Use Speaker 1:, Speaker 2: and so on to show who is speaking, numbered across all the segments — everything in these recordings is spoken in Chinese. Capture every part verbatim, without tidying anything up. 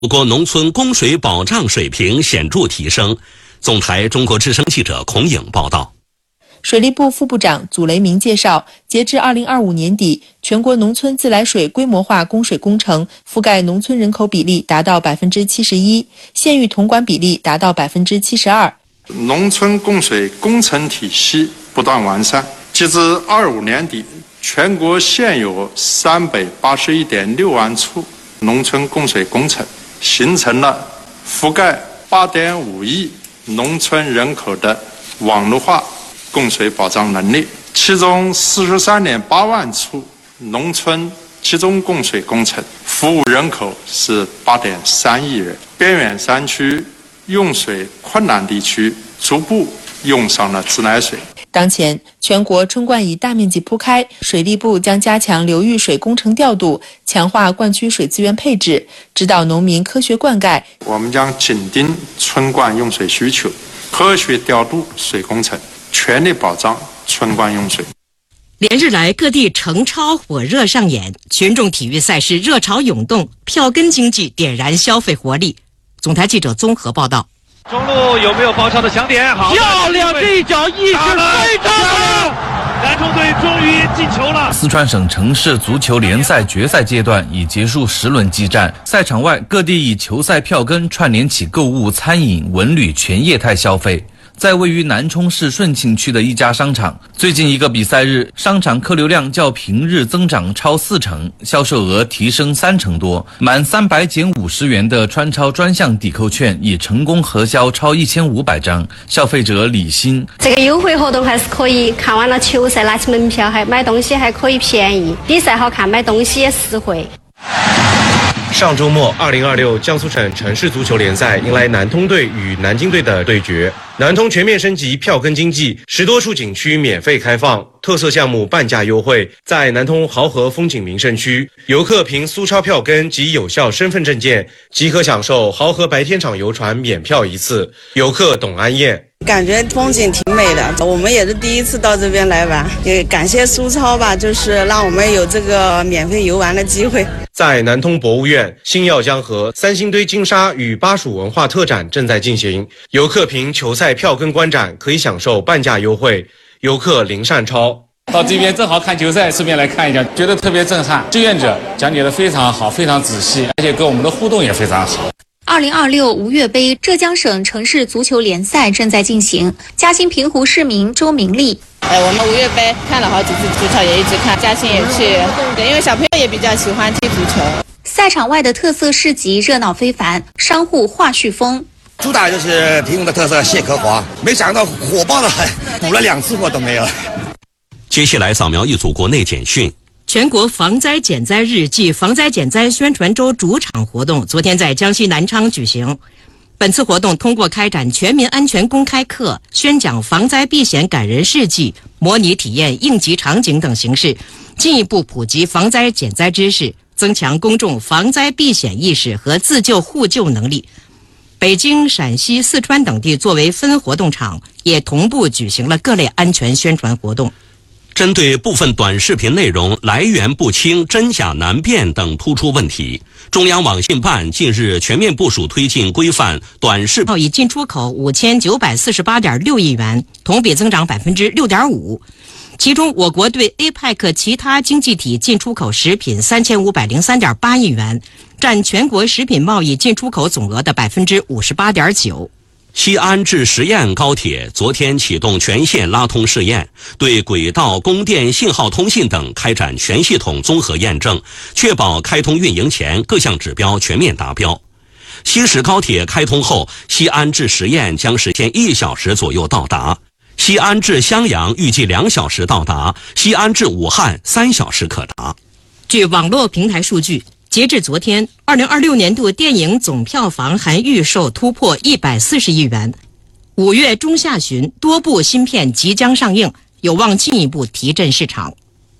Speaker 1: 我国农村供水保障水平显著提升。总台中国之声记者孔颖报道。
Speaker 2: 水利部副部长祖雷明介绍，截至二零二五年底，全国农村自来水规模化供水工程覆盖农村人口比例达到百分之七十一，县域统管比例达到百分之七十二。
Speaker 3: 农村供水工程体系不断完善，截至二五年底，全国现有三百八十一点六万处农村供水工程，形成了覆盖八点五亿农村人口的网络化供水保障能力，其中四十三点八万处农村集中供水工程，服务人口是八点三亿人。边远山区、用水困难地区逐步用上了自来水。
Speaker 2: 当前，全国春灌已大面积铺开，水利部将加强流域水工程调度，强化灌区水资源配置，指导农民科学灌溉。
Speaker 3: 我们将紧盯春灌用水需求，科学调度水工程，全力保障春灌用水。
Speaker 4: 连日来，各地城超火热上演，群众体育赛事热潮涌动，票根经济点燃消费活力。总台记者综合报道。
Speaker 5: 中路有没有爆超的抢点？好，
Speaker 6: 漂亮！这一脚意识非常好，
Speaker 5: 南充队终于进球了。
Speaker 7: 四川省城市足球联赛决赛阶段已结束十轮激战，赛场外各地以球赛票根串联起购物、餐饮、文旅全业态消费。在位于南充市顺庆区的一家商场，最近一个比赛日，商场客流量较平日增长超四成，销售额提升三成多。满三百减五十元的川超专项抵扣券已成功核销超一千五百张。消费者李欣：
Speaker 8: 这个优惠活动还是可以，看完了球赛拿起门票，还买东西还可以便宜，比赛好看，买东西也实惠。
Speaker 5: 上周末，二零二六江苏省城市足球联赛迎来南通队与南京队的对决。南通全面升级票根经济，十多处景区免费开放，特色项目半价优惠。在南通濠河风景名胜区，游客凭苏超票根及有效身份证件，即可享受濠河白天场游船免票一次。游客董安燕：
Speaker 9: 感觉风景挺美的，我们也是第一次到这边来玩，也感谢苏超吧，就是让我们有这个免费游玩的机会。
Speaker 5: 在南通博物院，星耀江河、三星堆金沙与巴蜀文化特展正在进行，游客凭球赛票根观展可以享受半价优惠。游客林善超：
Speaker 10: 到这边正好看球赛，顺便来看一下，觉得特别震撼。志愿者讲解的非常好，非常仔细，而且跟我们的互动也非常好。
Speaker 11: 二零二六吴越杯浙江省城市足球联赛正在进行，嘉兴平湖市民周明丽：
Speaker 12: 哎，我们吴越杯看了好几次足球，也一直看，嘉兴也去，对，因为小朋友也比较喜欢踢足球。
Speaker 11: 赛场外的特色市集热闹非凡，商户话絮风。
Speaker 13: 主打就是平湖的特色蟹壳滑，没想到火爆的很，补了两次货都没有。
Speaker 1: 接下来扫描一组国内简讯。
Speaker 4: 全国防灾减灾日暨防灾减灾宣传周主场活动昨天在江西南昌举行。本次活动通过开展全民安全公开课、宣讲防灾避险感人事迹、模拟体验应急场景等形式，进一步普及防灾减灾知识，增强公众防灾避险意识和自救互救能力。北京、陕西、四川等地作为分活动场，也同步举行了各类安全宣传活动。
Speaker 1: 针对部分短视频内容来源不清、真假难辨等突出问题，中央网信办近日全面部署推进规范短视频，
Speaker 4: 已进出口五千九百四十八点六亿元，同比增长百分之六点五。其中，我国对 A P E C 其他经济体进出口食品三千五百零三点八亿元，占全国食品贸易进出口总额的百分之五十八点九。
Speaker 1: 西安至十堰高铁昨天启动全线拉通试验，对轨道、供电、信号通信等开展全系统综合验证，确保开通运营前各项指标全面达标。西石高铁开通后，西安至十堰将实现一小时左右到达，西安至襄阳预计两小时到达，西安至武汉三小时可达。
Speaker 4: 据网络平台数据，截至昨天，二零二六年度电影总票房含预售突破一百四十亿元。五月中下旬，多部新片即将上映，有望进一步提振市场。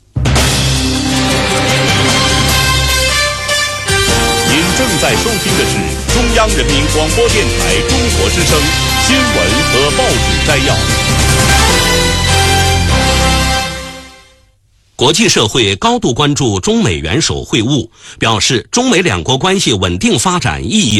Speaker 14: 您正在收听的是中央人民广播电台中国之声新闻和报纸摘要。
Speaker 1: 国际社会高度关注中美元首会晤，表示中美两国关系稳定发展意义